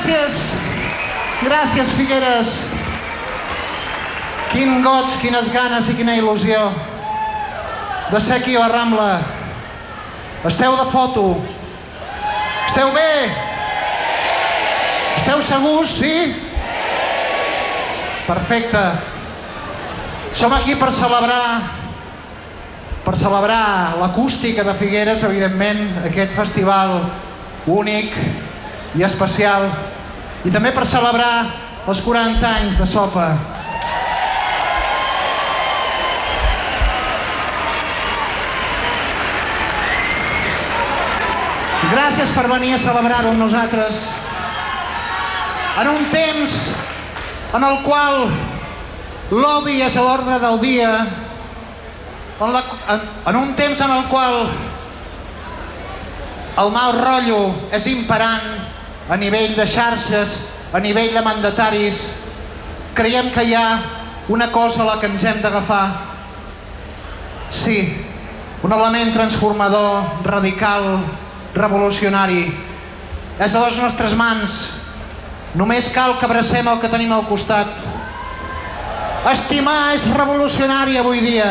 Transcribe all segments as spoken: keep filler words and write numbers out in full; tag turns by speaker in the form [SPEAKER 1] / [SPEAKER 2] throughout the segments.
[SPEAKER 1] Gràcies. Gràcies, Figueres. Quin goig, quines ganes i quina il·lusió de ser aquí a la Rambla. Esteu de foto? Esteu bé? Esteu segurs, sí? Perfecte. Som aquí per celebrar per celebrar l'acústica de Figueres, evidentment, aquest festival únic i especial, i també per celebrar els quaranta anys de Sopa. Gràcies per venir a celebrar-ho amb nosaltres. En un temps en el qual l'odi és a l'ordre del dia, en, la, en, en un temps en el qual el mal rotllo és imperant a nivell de xarxes, a nivell de mandataris, creiem que hi ha una cosa a la que ens hem d'agafar. Sí, un element transformador, radical, revolucionari. És a les nostres mans. Només cal que abracem el que tenim al costat. Estimar és revolucionari avui dia.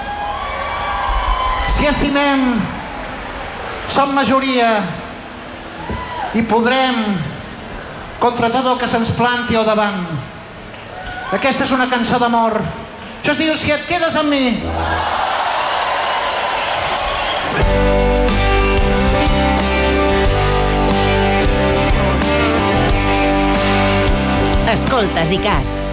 [SPEAKER 1] Si estimem, som majoria i podrem contra tot el que se'ns planti al davant. Aquesta és una cançó d'amor. Això es diu Si et quedes amb mi.
[SPEAKER 2] Escoltes ICAT.